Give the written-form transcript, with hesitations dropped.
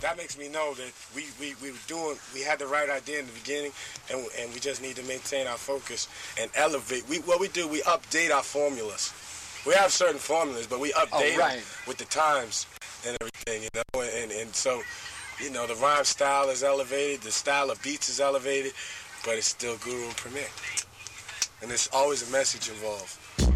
that makes me know that we had the right idea in the beginning, and we just need to maintain our focus and elevate. We update our formulas. We have certain formulas, but we update them with the times and everything, and so, the rhyme style is elevated, the style of beats is elevated, but it's still Guru and Premier. And there's always a message involved.